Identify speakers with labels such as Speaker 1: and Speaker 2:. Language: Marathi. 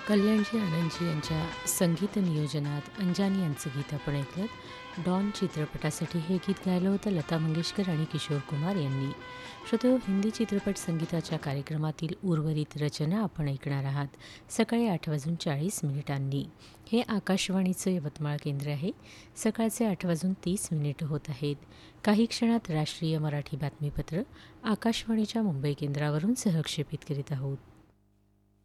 Speaker 1: कल्याणजी आनंदजी यांच्या संगीत नियोजनात अंजानी यांचं गीत आपण ऐकलं. डॉन चित्रपटासाठी हे गीत गायलं होतं लता मंगेशकर आणि किशोर कुमार यांनी. श्रोतो, हिंदी चित्रपट संगीताच्या कार्यक्रमातील उर्वरित रचना आपण ऐकणार आहात सकाळी 8:40 हे आकाशवाणीचं यवतमाळ केंद्र आहे. सकाळचे 8:30 होत आहेत. काही क्षणात राष्ट्रीय मराठी बातमीपत्र आकाशवाणीच्या मुंबई केंद्रावरून सहक्षेपित करीत आहोत.